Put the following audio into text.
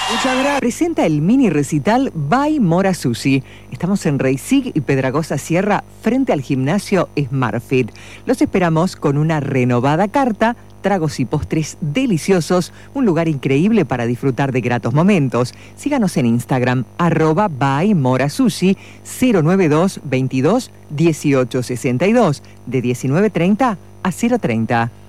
Muchas gracias. Presenta el mini recital by Mora Sushi. Estamos en Reisig y Pedragosa Sierra, frente al gimnasio SmartFit. Los esperamos con una renovada carta, tragos y postres deliciosos, un lugar increíble para disfrutar de gratos momentos. Síganos en Instagram, @by_morasushi 092 22 18 62, de 19:30 a 0:30.